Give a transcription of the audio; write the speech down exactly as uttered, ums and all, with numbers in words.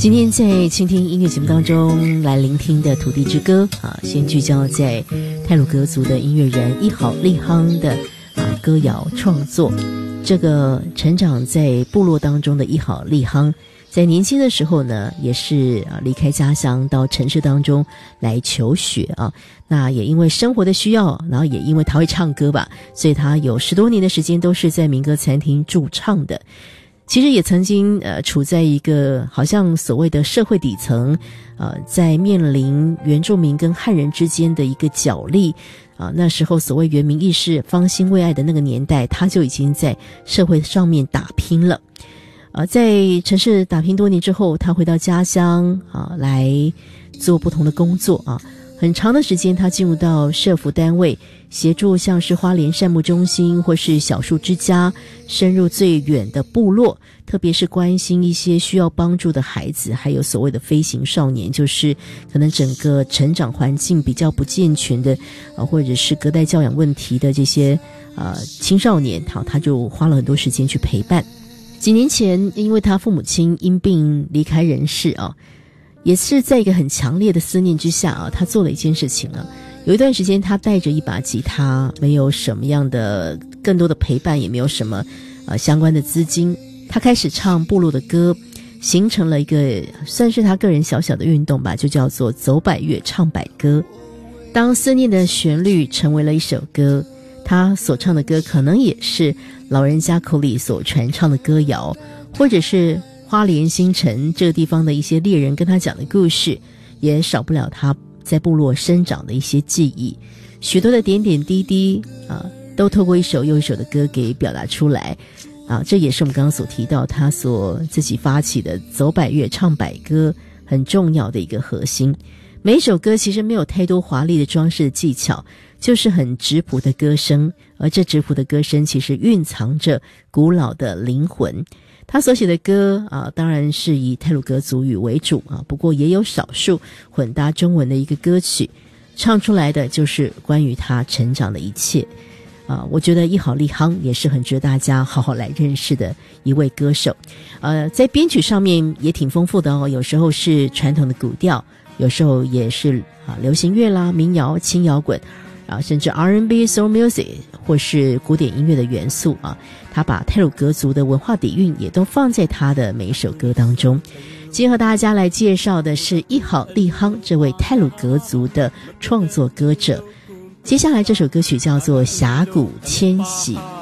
今天在倾听音乐节目当中来聆听的土地之歌啊，先聚焦在太鲁阁族的音乐人一好利夯的啊歌谣创作。这个成长在部落当中的一好利夯，在年轻的时候呢，也是啊离开家乡到城市当中来求学啊。那也因为生活的需要，然后也因为他会唱歌吧，所以他有十多年的时间都是在民歌餐厅驻唱的。其实也曾经呃处在一个好像所谓的社会底层，呃在面临原住民跟汉人之间的一个角力啊、呃、那时候所谓原民意识方兴未艾的那个年代，他就已经在社会上面打拼了。呃在城市打拼多年之后，他回到家乡啊、呃、来做不同的工作啊。很长的时间他进入到社福单位，协助像是花莲善牧中心或是小树之家深入最远的部落，特别是关心一些需要帮助的孩子，还有所谓的飞行少年，就是可能整个成长环境比较不健全的呃，或者是隔代教养问题的这些呃青少年，好，他就花了很多时间去陪伴。几年前因为他父母亲因病离开人世啊，也是在一个很强烈的思念之下啊，他做了一件事情啊。有一段时间他带着一把吉他，没有什么样的更多的陪伴，也没有什么呃相关的资金，他开始唱部落的歌，形成了一个算是他个人小小的运动吧，就叫做走百越唱百歌。当思念的旋律成为了一首歌，他所唱的歌可能也是老人家口里所传唱的歌谣，或者是花莲新城这个地方的一些猎人跟他讲的故事，也少不了他在部落生长的一些记忆，许多的点点滴滴啊，都透过一首又一首的歌给表达出来啊。这也是我们刚刚所提到他所自己发起的走百越唱百歌很重要的一个核心。每一首歌其实没有太多华丽的装饰的技巧，就是很质朴的歌声，而这质朴的歌声其实蕴藏着古老的灵魂。他所写的歌啊，当然是以太鲁阁族语为主啊，不过也有少数混搭中文的一个歌曲，唱出来的就是关于他成长的一切啊。我觉得一好利夯也是很值得大家好好来认识的一位歌手。呃，在编曲上面也挺丰富的哦，有时候是传统的古调，有时候也是啊流行乐啦、民谣、轻摇滚。啊，甚至 R and B、Soul Music 或是古典音乐的元素啊，他把太鲁阁族的文化底蕴也都放在他的每一首歌当中。今天和大家来介绍的是一好利夯这位太鲁阁族的创作歌者。接下来这首歌曲叫做《峡谷迁徙》。